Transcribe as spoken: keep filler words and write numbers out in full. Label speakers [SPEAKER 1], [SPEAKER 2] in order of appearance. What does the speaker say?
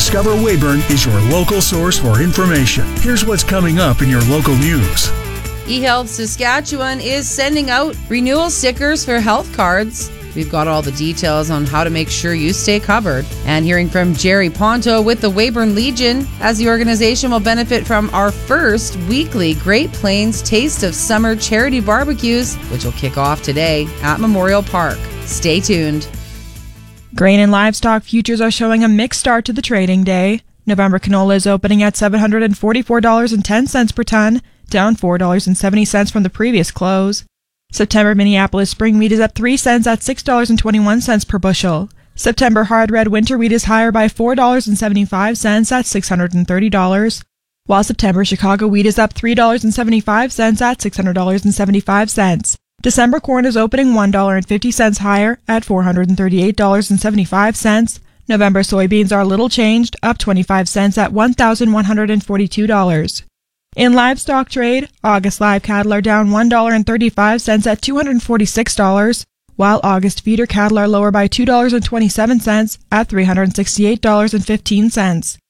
[SPEAKER 1] Discover Weyburn is your local source for information. Here's what's coming up in your local news.
[SPEAKER 2] eHealth Saskatchewan is sending out renewal stickers for health cards. We've got all the details on how to make sure you stay covered. And hearing from Jerry Ponto with the Weyburn Legion, as the organization will benefit from our first weekly Great Plains Taste of Summer charity barbecues, which will kick off today at Memorial Park. Stay tuned.
[SPEAKER 3] Grain and livestock futures are showing a mixed start to the trading day. November canola is opening at seven hundred forty-four dollars and ten cents per ton, down four dollars and seventy cents from the previous close. September Minneapolis spring wheat is up three cents at six dollars and twenty-one cents per bushel. September hard red winter wheat is higher by four dollars and seventy-five cents at six hundred thirty dollars, while September Chicago wheat is up three dollars and seventy-five cents at six hundred dollars and seventy-five cents. December corn is opening one dollar and fifty cents higher at four hundred thirty-eight dollars and seventy-five cents. November soybeans are little changed, up twenty-five cents at one thousand one hundred forty-two dollars. In livestock trade, August live cattle are down one dollar and thirty-five cents at two hundred forty-six dollars, while August feeder cattle are lower by two dollars and twenty-seven cents at three hundred sixty-eight dollars and fifteen cents.